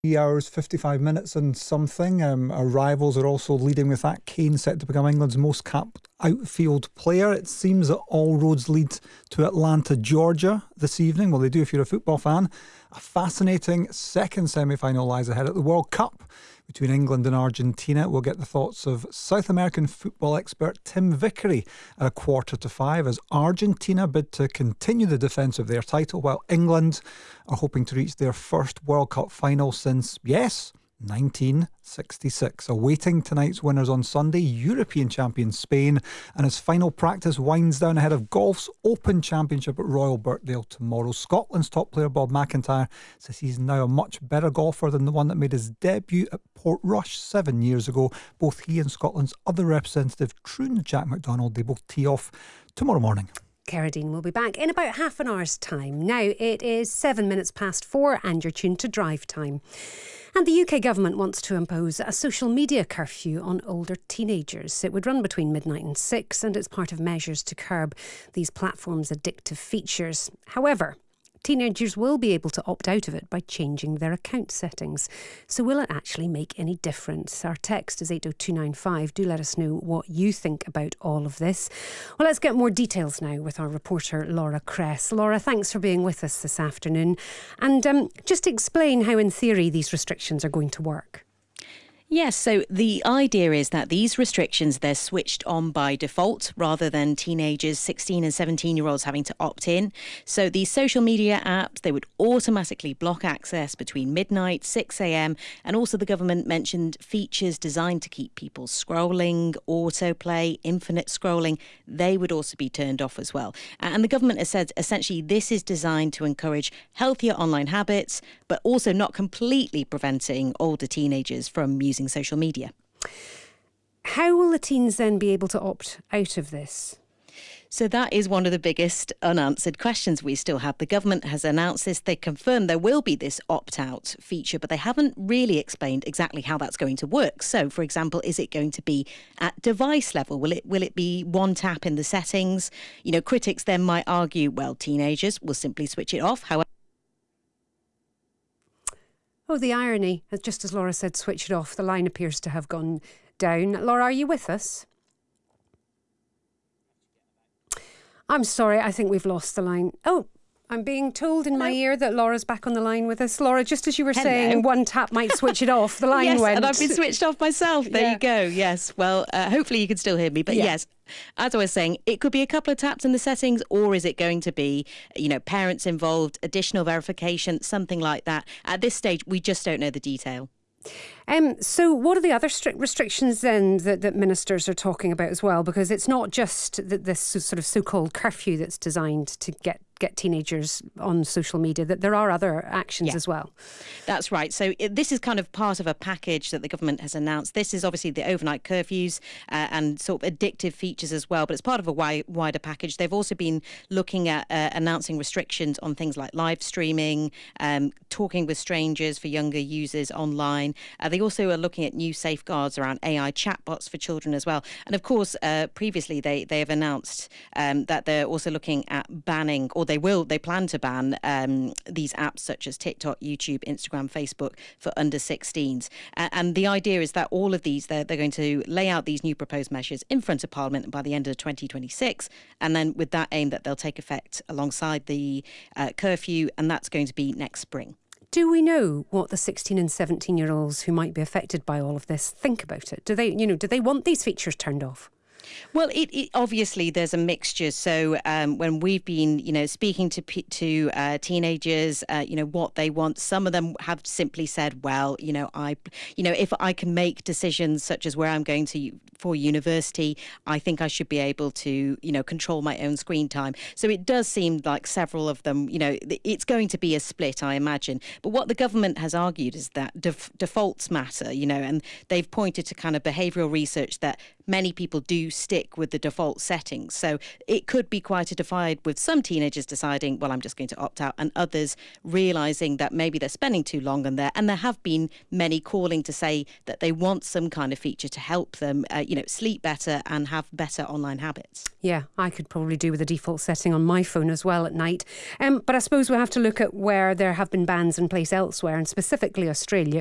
3 hours, 55 minutes and something. Our rivals are also leading with that. Kane set to become England's most capped outfield player. It seems that all roads lead to Atlanta, Georgia this evening. Well, they do if you're a football fan. A fascinating second semi-final lies ahead at the World Cup between England and Argentina. We'll get the thoughts of South American football expert Tim Vickery at 4:45 as Argentina bid to continue the defence of their title, while England are hoping to reach their first World Cup final since, yes, 1966. Awaiting tonight's winners on Sunday, European champion Spain, and as final practice winds down ahead of golf's Open Championship at Royal Birkdale tomorrow. Scotland's top player Bob McIntyre says he's now a much better golfer than the one that made his debut at Portrush 7 years ago. Both he and Scotland's other representative, Troon Jack McDonald, they both tee off tomorrow morning. Cerradine will be back in about half an hour's time. Now it is 4:07 and you're tuned to Drive Time. And the UK government wants to impose a social media curfew on older teenagers. It would run between midnight and 6 and it's part of measures to curb these platforms' addictive features. However, teenagers will be able to opt out of it by changing their account settings. So will it actually make any difference? Our text is 80295. Do let us know what you think about all of this. Well, let's get more details now with our reporter Laura Cress. Laura, thanks for being with us this afternoon. And just explain how in theory these restrictions are going to work. Yes, so the idea is that these restrictions, they're switched on by default rather than teenagers, 16 and 17-year-olds having to opt in. So these social media apps, they would automatically block access between midnight, 6 a.m. And also the government mentioned features designed to keep people scrolling, autoplay, infinite scrolling. They would also be turned off as well. And the government has said essentially this is designed to encourage healthier online habits, but also not completely preventing older teenagers from using social media. How will the teens then be able to opt out of this? So that is one of the biggest unanswered questions we still have. The government has announced this. They confirmed there will be this opt-out feature, but they haven't really explained exactly how that's going to work. So, for example, is it going to be at device level? Will it be one tap in the settings? You know, critics then might argue, well, teenagers will simply switch it off. However, oh, the irony. Just as Laura said, switch it off. The line appears to have gone down. Laura, are you with us? I'm sorry, I think we've lost the line. Oh, I'm being told in my ear that Laura's back on the line with us. Laura, just as you were saying, one tap might switch it off. The line went. Yes, and I've been switched off myself. There you go. Yes. Well, hopefully you can still hear me. But yes, as I was saying, it could be a couple of taps in the settings, or is it going to be, parents involved, additional verification, something like that? At this stage, we just don't know the detail. So what are the other strict restrictions then that ministers are talking about as well? Because it's not just this sort of so-called curfew that's designed to get teenagers on social media, that there are other actions as well. That's right. So this is kind of part of a package that the government has announced. This is obviously the overnight curfews and sort of addictive features as well, but it's part of a wider package. They've also been looking at announcing restrictions on things like live streaming, talking with strangers for younger users online. They also are looking at new safeguards around AI chatbots for children as well. And of course, previously they have announced that they're also looking at banning, or they plan to ban these apps such as TikTok, YouTube, Instagram, Facebook for under 16s. And the idea is that all of these, they're going to lay out these new proposed measures in front of Parliament by the end of 2026. And then with that aim that they'll take effect alongside the curfew, and that's going to be next spring. Do we know what the 16 and 17-year-olds who might be affected by all of this think about it? Do they want these features turned off? Well, it obviously there's a mixture. So when we've been, speaking to teenagers, what they want, some of them have simply said, well, if I can make decisions such as where I'm going to for university, I think I should be able to, control my own screen time. So it does seem like several of them, it's going to be a split, I imagine. But what the government has argued is that defaults matter, and they've pointed to kind of behavioural research that many people do stick with the default settings. So it could be quite a divide, with some teenagers deciding, well, I'm just going to opt out, and others realising that maybe they're spending too long on there. And there have been many calling to say that they want some kind of feature to help them, sleep better and have better online habits. Yeah, I could probably do with a default setting on my phone as well at night. But I suppose we have to look at where there have been bans in place elsewhere, and specifically Australia,